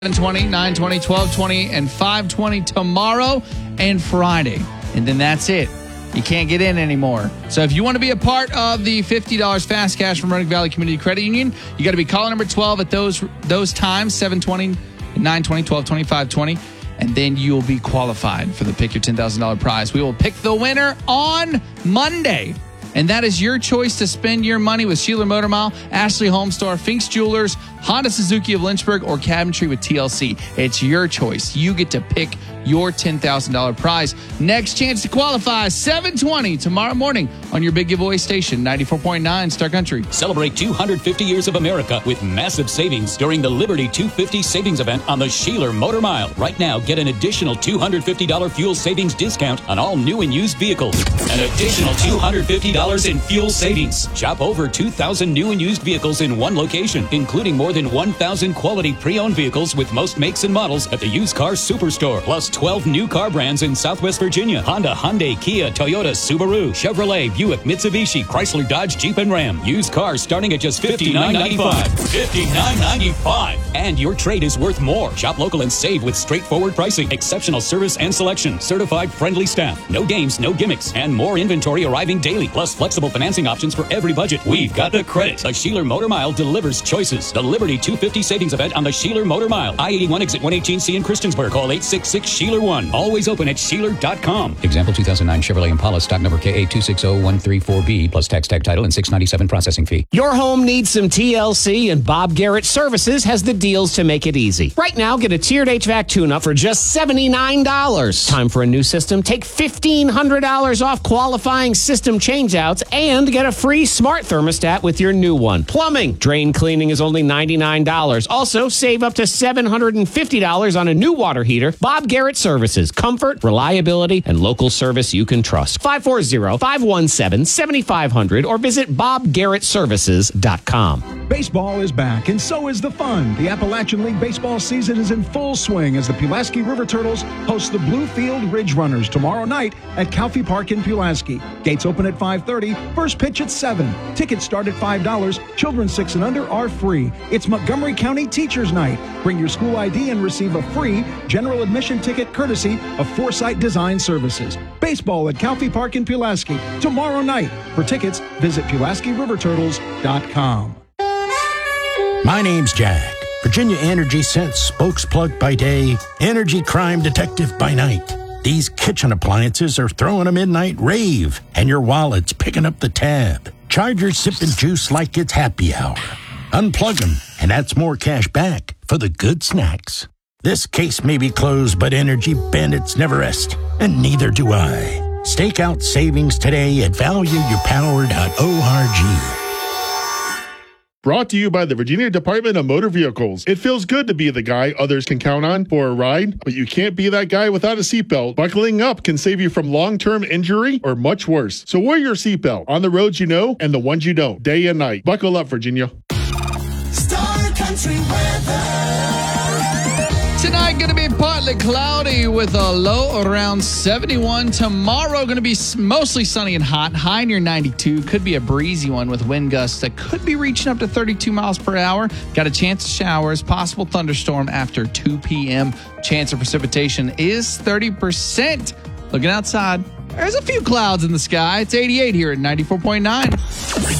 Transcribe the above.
7:20, 9:20, 12:20, and 5:20 tomorrow and Friday. And then that's it. You can't get in anymore. So if you want to be a part of the $50 fast cash from Roanoke Valley Community Credit Union, you got to be caller number 12 at those times, 7:20, 9:20, 12:20, 5:20, and then you'll be qualified for the Pick Your $10,000 prize. We will pick the winner on Monday. And that is your choice to spend your money with Sheeler Motor Mile, Ashley Home Store, Finks Jewelers, Honda Suzuki of Lynchburg, or Cabinetry with TLC. It's your choice. You get to pick your $10,000 prize. Next chance to qualify, 7:20 tomorrow morning on your big giveaway station, 94.9 Star Country. Celebrate 250 years of America with massive savings during the Liberty 250 savings event on the Sheeler Motor Mile. Right now, get an additional $250 fuel savings discount on all new and used vehicles. An additional $250 in fuel savings. Shop over 2,000 new and used vehicles in one location, including more than 1,000 quality pre-owned vehicles with most makes and models at the Used Car Superstore. Plus 12 new car brands in Southwest Virginia: Honda, Hyundai, Kia, Toyota, Subaru, Chevrolet, Buick, Mitsubishi, Chrysler, Dodge, Jeep, and Ram. Used cars starting at just $59.95. $59.95. And your trade is worth more. Shop local and save with straightforward pricing, exceptional service and selection, certified friendly staff, no games, no gimmicks, and more inventory arriving daily, plus flexible financing options for every budget. We've got the credit. The Sheeler Motor Mile delivers choices. The Liberty 250 savings event on the Sheeler Motor Mile. I-81 exit 118C in Christiansburg. Call 866-SHEELER1. Always open at Sheeler.com. Example 2009 Chevrolet Impala, stock number KA260134B, plus tax tag title and $697 processing fee. Your home needs some TLC, and Bob Garrett Services has the deals to make it easy. Right now, get a tiered HVAC tune-up for just $79. Time for a new system? Take $1,500 off qualifying system changeouts and get a free smart thermostat with your new one. Plumbing, drain cleaning is only $99. Also, save up to $750 on a new water heater. Bob Garrett Services. Comfort, reliability, and local service you can trust. 540-517-7500 or visit bobgarrettservices.com. Baseball is back, and so is the fun. The Appalachian League baseball season is in full swing as the Pulaski River Turtles host the Bluefield Ridge Runners tomorrow night at Calfee Park in Pulaski. Gates open at 5:30, first pitch at 7. Tickets start at $5. Children 6 and under are free. It's Montgomery County Teachers Night. Bring your school ID and receive a free general admission ticket courtesy of Foresight Design Services. Baseball at Calfee Park in Pulaski tomorrow night. For tickets, visit PulaskiRiverTurtles.com. My name's Jack, Virginia Energy Sense spokesplug by day, energy crime detective by night. These kitchen appliances are throwing a midnight rave, and your wallet's picking up the tab. Chargers sipping juice like it's happy hour. Unplug them, and that's more cash back for the good snacks. This case may be closed, but energy bandits never rest, and neither do I. Stake out savings today at valueyourpower.org. Brought to you by the Virginia Department of Motor Vehicles. It feels good to be the guy others can count on for a ride, but you can't be that guy without a seatbelt. Buckling up can save you from long-term injury or much worse. So wear your seatbelt on the roads you know and the ones you don't, day and night. Buckle up, Virginia. Star Country weather. Tonight, going to be partly cloudy with a low around 71. Tomorrow, going to be mostly sunny and hot, high near 92. Could be a breezy one with wind gusts that could be reaching up to 32 miles per hour. Got a chance of showers, possible thunderstorm after 2 p.m. Chance of precipitation is 30%. Looking outside, there's a few clouds in the sky. It's 88 here at 94.9.